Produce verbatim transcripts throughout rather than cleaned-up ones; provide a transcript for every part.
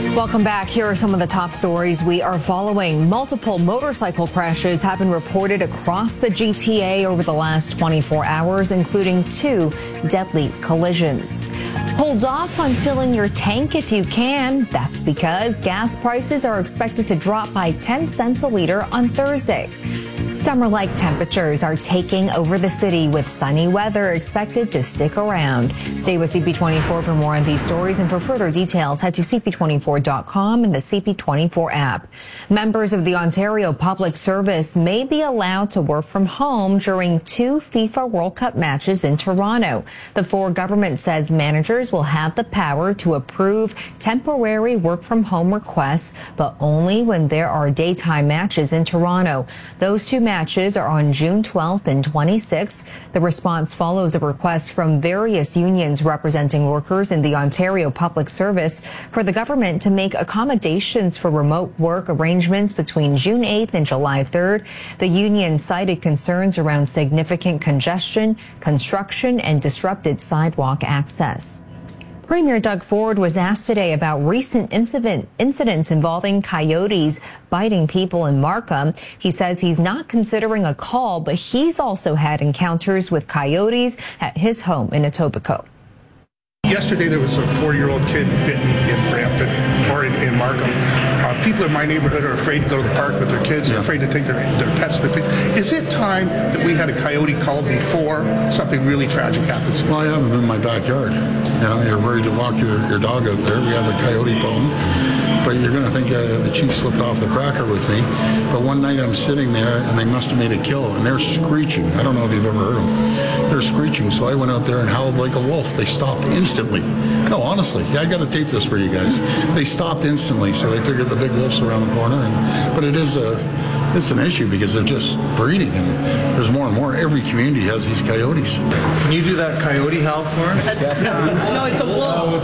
Welcome back. Here are some of the top stories we are following. Multiple motorcycle crashes have been reported across the G T A over the last twenty-four hours, including two deadly collisions. Hold off on filling your tank if you can. That's because gas prices are expected to drop by ten cents a liter on Thursday. Summer-like temperatures are taking over the city with sunny weather expected to stick around. Stay with C P twenty-four for more on these stories, and for further details, head to C P twenty-four dot com and the C P twenty-four app. Members of the Ontario Public Service may be allowed to work from home during two FIFA World Cup matches in Toronto. The Ford government says managers will have the power to approve temporary work from home requests, but only when there are daytime matches in Toronto. Those two matches are on June twelfth and twenty-sixth. The response follows a request from various unions representing workers in the Ontario Public Service for the government to make accommodations for remote work arrangements between June eighth and July third. The union cited concerns around significant congestion, construction, and disrupted sidewalk access. Premier Doug Ford was asked today about recent incident, incidents involving coyotes biting people in Markham. He says he's not considering a call, but he's also had encounters with coyotes at his home in Etobicoke. Yesterday there was a four-year-old kid bitten in Brampton, or in, in Markham. Uh, people in my neighborhood are afraid to go to the park with their kids. They're afraid to take their, their pets to the field. Is it time that we had a coyote call before something really tragic happens? Well, I have them in my backyard. You know, you're worried to walk your, your dog out there. We have a coyote problem. But you're going to think uh, the cheese slipped off the cracker with me. But one night I'm sitting there, and they must have made a kill, and they're screeching. I don't know if you've ever heard them. They're screeching, so I went out there and howled like a wolf. They stopped instantly. No, honestly, I got to tape this for you guys. They stopped instantly, so they figured the big wolf's around the corner. And, but it is a, it's an issue because they're just breeding, and there's more and more. Every community has these coyotes. Can you do that coyote howl for us? That's, no, no, it's a wolf.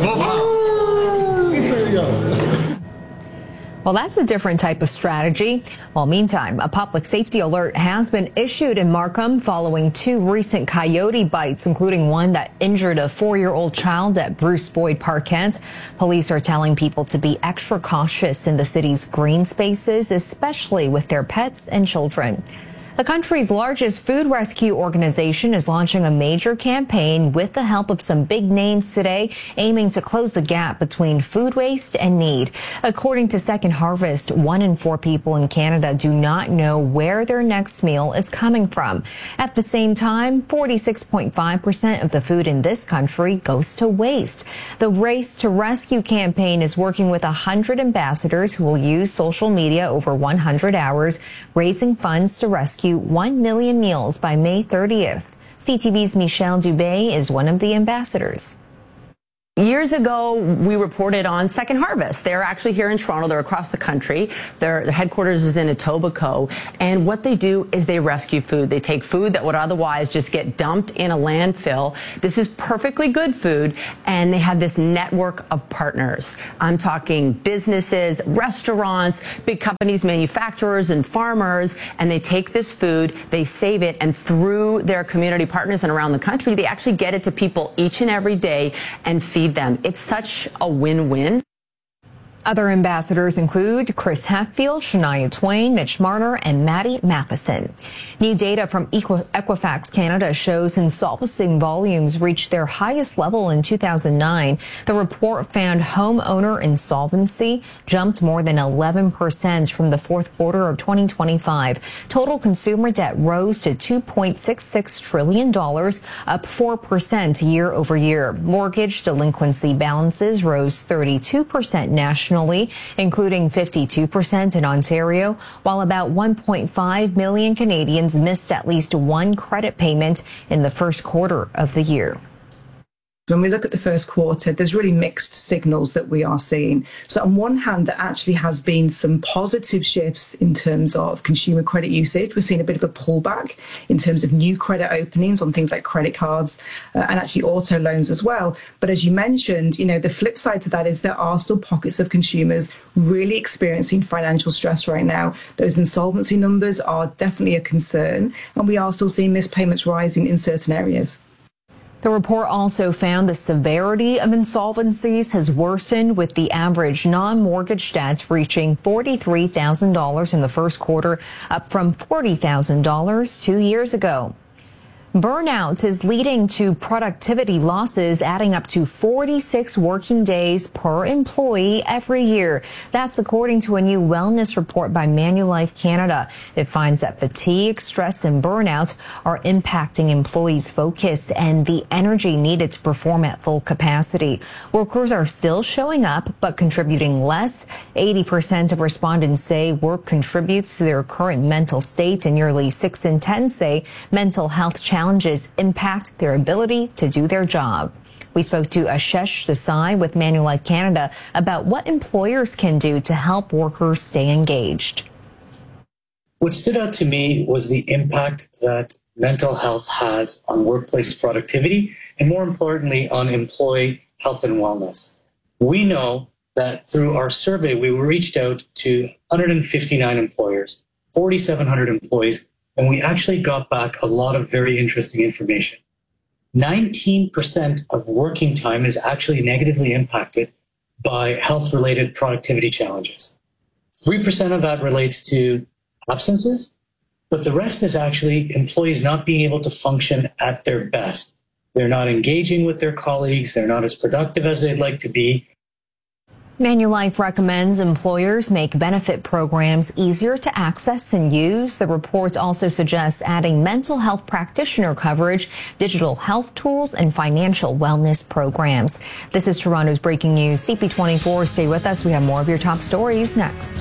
Oh, there you go. Well, that's a different type of strategy. Well, meantime, a public safety alert has been issued in Markham following two recent coyote bites, including one that injured a four-year-old child at Bruce Boyd Parkett. Police are telling people to be extra cautious in the city's green spaces, especially with their pets and children. The country's largest food rescue organization is launching a major campaign with the help of some big names today, aiming to close the gap between food waste and need. According to Second Harvest, one in four people in Canada do not know where their next meal is coming from. At the same time, forty-six point five percent of the food in this country goes to waste. The Race to Rescue campaign is working with one hundred ambassadors who will use social media over one hundred hours, raising funds to rescue one million meals by May thirtieth. C T V's Michelle Dubé is one of the ambassadors. Years ago, we reported on Second Harvest. They're actually here in Toronto. They're across the country. Their, their headquarters is in Etobicoke. And what they do is they rescue food. They take food that would otherwise just get dumped in a landfill. This is perfectly good food. And they have this network of partners. I'm talking businesses, restaurants, big companies, manufacturers, and farmers. And they take this food, they save it, and through their community partners and around the country, they actually get it to people each and every day and feed them. It's such a win-win. Other ambassadors include Chris Hatfield, Shania Twain, Mitch Marner, and Maddie Matheson. New data from Equifax Canada shows insolvency volumes reached their highest level in two thousand nine. The report found homeowner insolvency jumped more than eleven percent from the fourth quarter of twenty twenty-five. Total consumer debt rose to two point six six trillion dollars, up four percent year over year. Mortgage delinquency balances rose thirty-two percent nationally, including fifty-two percent in Ontario, while about one point five million Canadians missed at least one credit payment in the first quarter of the year. When we look at the first quarter, there's really mixed signals that we are seeing. So on one hand, there actually has been some positive shifts in terms of consumer credit usage. We're seeing a bit of a pullback in terms of new credit openings on things like credit cards uh, and actually auto loans as well. But as you mentioned, you know, the flip side to that is there are still pockets of consumers really experiencing financial stress right now. Those insolvency numbers are definitely a concern, and we are still seeing missed payments rising in certain areas. The report also found the severity of insolvencies has worsened, with the average non-mortgage debts reaching forty-three thousand dollars in the first quarter, up from forty thousand dollars two years ago. Burnout is leading to productivity losses, adding up to forty-six working days per employee every year. That's according to a new wellness report by Manulife Canada. It finds that fatigue, stress, and burnout are impacting employees' focus and the energy needed to perform at full capacity. Workers are still showing up, but contributing less. eighty percent of respondents say work contributes to their current mental state, and nearly six in ten say mental health challenges Challenges impact their ability to do their job. We spoke to Ashesh Desai with Manulife Canada about what employers can do to help workers stay engaged. What stood out to me was the impact that mental health has on workplace productivity and, more importantly, on employee health and wellness. We know that through our survey, we reached out to one hundred fifty-nine employers, four thousand seven hundred employees, and we actually got back a lot of very interesting information. nineteen percent of working time is actually negatively impacted by health-related productivity challenges. three percent of that relates to absences, but the rest is actually employees not being able to function at their best. They're not engaging with their colleagues. They're not as productive as they'd like to be. Manulife recommends employers make benefit programs easier to access and use. The report also suggests adding mental health practitioner coverage, digital health tools, and financial wellness programs. This is Toronto's breaking news. C P twenty-four, stay with us. We have more of your top stories next.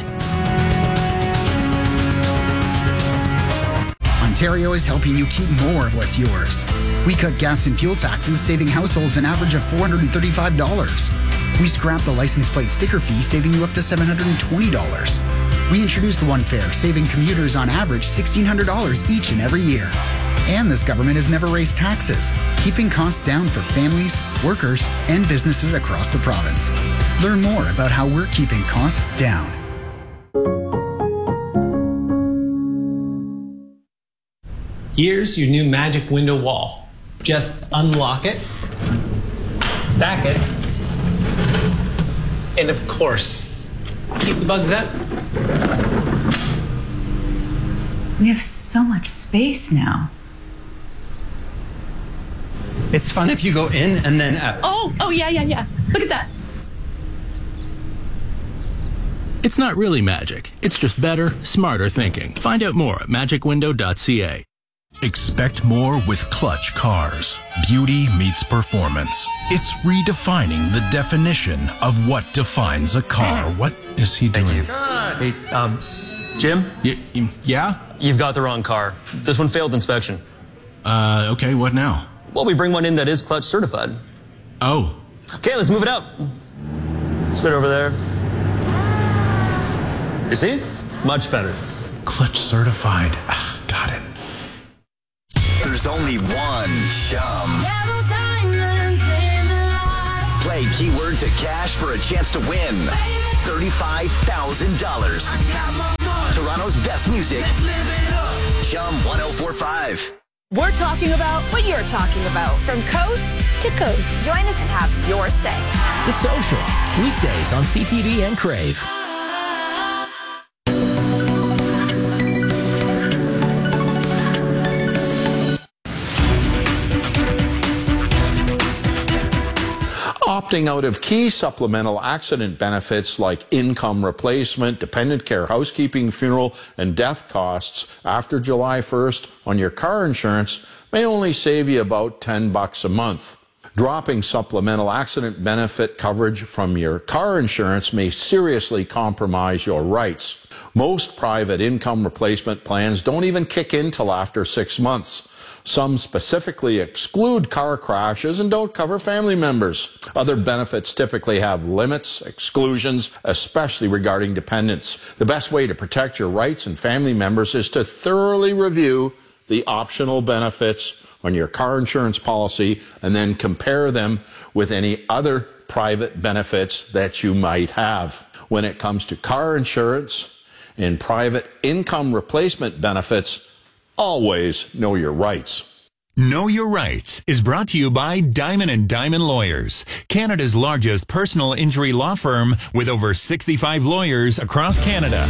Ontario is helping you keep more of what's yours. We cut gas and fuel taxes, saving households an average of four hundred thirty-five dollars. We scrapped the license plate sticker fee, saving you up to seven hundred twenty dollars. We introduced the One Fare, saving commuters on average one thousand six hundred dollars each and every year. And this government has never raised taxes, keeping costs down for families, workers, and businesses across the province. Learn more about how we're keeping costs down. Here's your new magic window wall. Just unlock it, stack it, and of course, keep the bugs out. We have so much space now. It's fun if you go in and then out. Oh, oh yeah, yeah, yeah. Look at that. It's not really magic. It's just better, smarter thinking. Find out more at magic window dot c a. Expect more with Clutch Cars. Beauty meets performance. It's redefining the definition of what defines a car. What is he doing? Thank you. Hey, um, Jim? Y- yeah? You've got the wrong car. This one failed inspection. Uh, okay, what now? Well, we bring one in that is Clutch certified. Oh. Okay, let's move it out. Spit over there. You see? Much better. Clutch certified. Got it. There's only one Chum. Play keyword to cash for a chance to win thirty-five thousand dollars. Toronto's best music. Chum one oh four point five. We're talking about what you're talking about. From coast to coast. Join us and have your say. The Social. Weekdays on C T V and Crave. Opting out of key supplemental accident benefits like income replacement, dependent care, housekeeping, funeral, and death costs after July first on your car insurance may only save you about ten bucks a month. Dropping supplemental accident benefit coverage from your car insurance may seriously compromise your rights. Most private income replacement plans don't even kick in till after six months. Some specifically exclude car crashes and don't cover family members. Other benefits typically have limits, exclusions, especially regarding dependents. The best way to protect your rights and family members is to thoroughly review the optional benefits on your car insurance policy and then compare them with any other private benefits that you might have. When it comes to car insurance and private income replacement benefits, always know your rights. Know Your Rights is brought to you by Diamond and Diamond Lawyers, Canada's largest personal injury law firm with over sixty-five lawyers across Canada.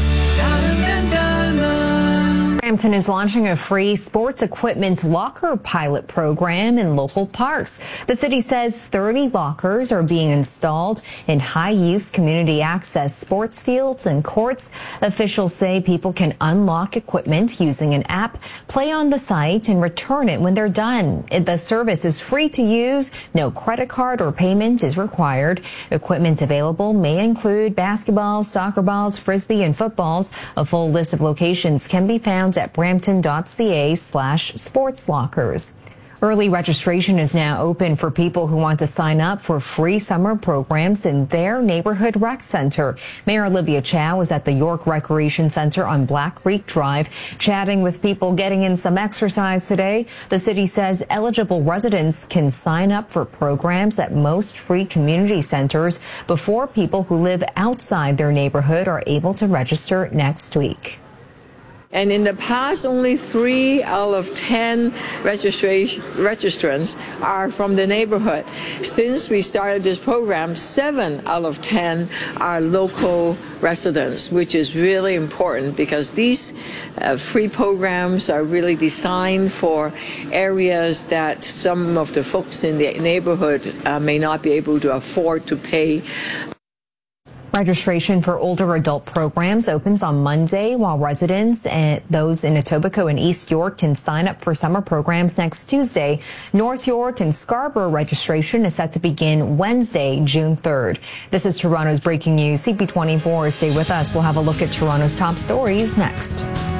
Brampton is launching a free sports equipment locker pilot program in local parks. The city says thirty lockers are being installed in high-use community access sports fields and courts. Officials say people can unlock equipment using an app, play on the site, and return it when they're done. The service is free to use. No credit card or payment is required. Equipment available may include basketballs, soccer balls, frisbee, and footballs. A full list of locations can be found at brampton.ca slash sports lockers. Early registration is now open for people who want to sign up for free summer programs in their neighborhood rec center. Mayor Olivia Chow was at the York Recreation Center on Black Creek Drive, chatting with people getting in some exercise today. The city says eligible residents can sign up for programs at most free community centers before people who live outside their neighborhood are able to register next week. And in the past, only three out of ten registration registrants are from the neighborhood. Since we started this program, seven out of ten are local residents, which is really important because these uh, free programs are really designed for areas that some of the folks in the neighborhood uh, may not be able to afford to pay. Registration for older adult programs opens on Monday, while residents and those in Etobicoke and East York can sign up for summer programs next Tuesday. North York and Scarborough registration is set to begin Wednesday, June third. This is Toronto's breaking news. C P twenty-four, stay with us. We'll have a look at Toronto's top stories next.